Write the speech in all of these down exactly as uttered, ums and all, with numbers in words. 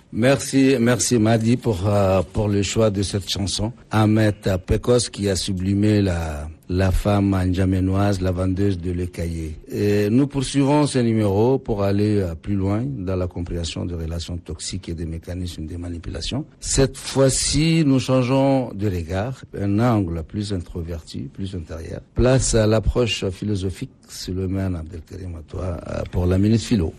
Merci, merci Madi pour euh, pour le choix de cette chanson. Ahmed Pekos qui a sublimé la la femme ndjamenoise, la vendeuse de Le Cahier. Et nous poursuivons ce numéro pour aller euh, plus loin dans la compréhension des relations toxiques et des mécanismes de manipulation. Cette fois-ci, nous changeons de regard, un angle plus introverti, plus intérieur. Place à l'approche philosophique, Suleiman Abdelkarim, à toi euh, pour la Minute Philo.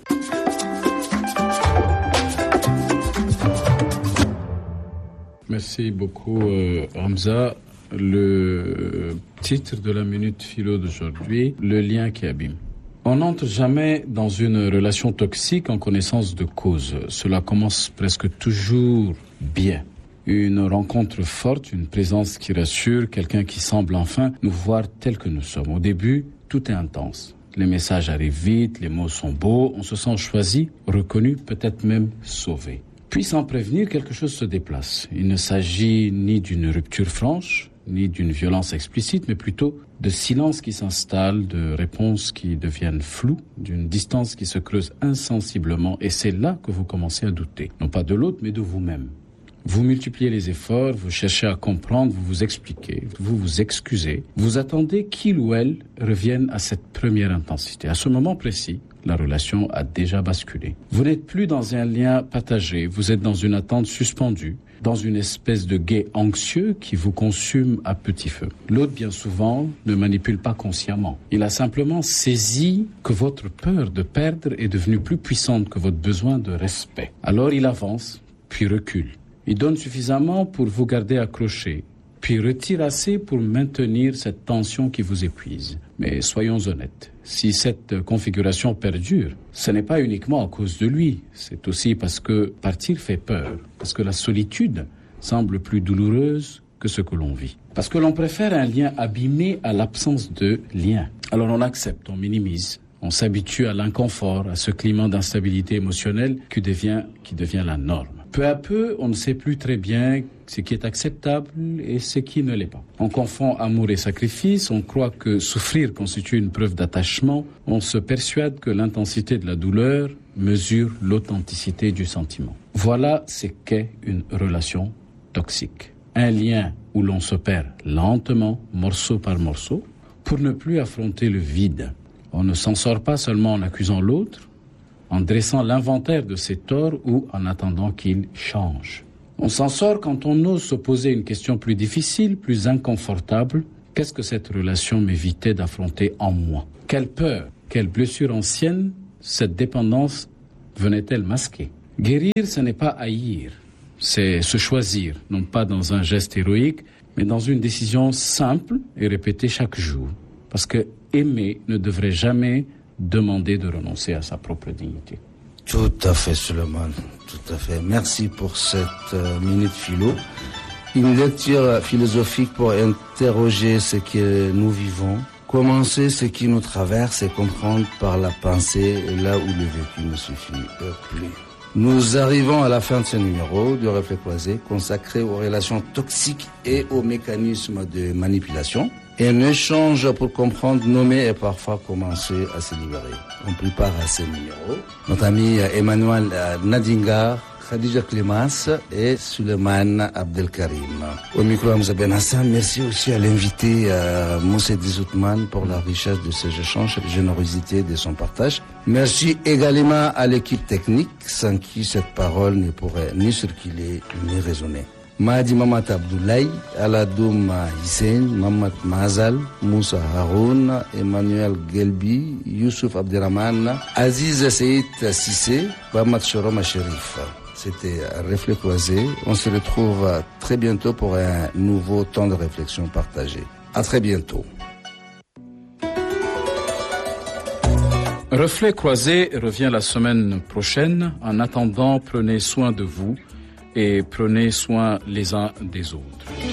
Merci beaucoup euh, Hamza. Le titre de la Minute Philo d'aujourd'hui, le lien qui abîme. On n'entre jamais dans une relation toxique en connaissance de cause. Cela commence presque toujours bien. Une rencontre forte, une présence qui rassure, quelqu'un qui semble enfin nous voir tels que nous sommes. Au début, tout est intense. Les messages arrivent vite, les mots sont beaux, on se sent choisi, reconnu, peut-être même sauvé. Puis sans prévenir, quelque chose se déplace. Il ne s'agit ni d'une rupture franche, ni d'une violence explicite, mais plutôt de silence qui s'installe, de réponses qui deviennent floues, d'une distance qui se creuse insensiblement. Et c'est là que vous commencez à douter. Non pas de l'autre, mais de vous-même. Vous multipliez les efforts, vous cherchez à comprendre, vous vous expliquez, vous vous excusez. Vous attendez qu'il ou elle revienne à cette première intensité. À ce moment précis, la relation a déjà basculé. Vous n'êtes plus dans un lien partagé, vous êtes dans une attente suspendue, dans une espèce de guet anxieux qui vous consume à petit feu. L'autre, bien souvent, ne manipule pas consciemment. Il a simplement saisi que votre peur de perdre est devenue plus puissante que votre besoin de respect. Alors il avance, puis recule. Il donne suffisamment pour vous garder accroché, puis retire assez pour maintenir cette tension qui vous épuise. Mais soyons honnêtes, si cette configuration perdure, ce n'est pas uniquement à cause de lui, c'est aussi parce que partir fait peur, parce que la solitude semble plus douloureuse que ce que l'on vit. Parce que l'on préfère un lien abîmé à l'absence de lien. Alors on accepte, on minimise, on s'habitue à l'inconfort, à ce climat d'instabilité émotionnelle qui devient, qui devient la norme. Peu à peu, on ne sait plus très bien ce qui est acceptable et ce qui ne l'est pas. On confond amour et sacrifice, on croit que souffrir constitue une preuve d'attachement, on se persuade que l'intensité de la douleur mesure l'authenticité du sentiment. Voilà ce qu'est une relation toxique. Un lien où l'on se perd lentement, morceau par morceau, pour ne plus affronter le vide. On ne s'en sort pas seulement en accusant l'autre, en dressant l'inventaire de ses torts ou en attendant qu'il change. On s'en sort quand on ose se poser une question plus difficile, plus inconfortable. Qu'est-ce que cette relation m'évitait d'affronter en moi ? Quelle peur, quelle blessure ancienne cette dépendance venait-elle masquer ? Guérir, ce n'est pas haïr, c'est se choisir, non pas dans un geste héroïque, mais dans une décision simple et répétée chaque jour. Parce que aimer ne devrait jamais demander de renoncer à sa propre dignité. Tout à fait, Suleiman, tout à fait. Merci pour cette euh, minute philo. Une lecture philosophique pour interroger ce que nous vivons, commencer ce qui nous traverse et comprendre par la pensée là où le vécu ne suffit plus. Nous arrivons à la fin de ce numéro du Reflet Croisé consacré aux relations toxiques et aux mécanismes de manipulation. Un échange pour comprendre, nommer et parfois commencer à se libérer. On prépare à ce numéro notre ami Emmanuel Nadingar, Khadija Clémas et Suleiman Abdelkarim. Au micro, Hamza Ben Hassan. Merci aussi à l'invité euh, Moussa Dizoutman pour la richesse de ses échanges et la générosité de son partage. Merci également à l'équipe technique, sans qui cette parole ne pourrait ni circuler ni résonner. Mahdi Mamat Abdoulaye, Aladoum Hussein, Mamat Mazal, Moussa Haroun, Emmanuel Gelbi, Youssouf Abderrahman, Aziz Saïd Sissé, Mamat Choroma Sherif. C'était un Reflet Croisé. On se retrouve très bientôt pour un nouveau temps de réflexion partagé. À très bientôt. Reflet Croisé revient la semaine prochaine. En attendant, prenez soin de vous et prenez soin les uns des autres.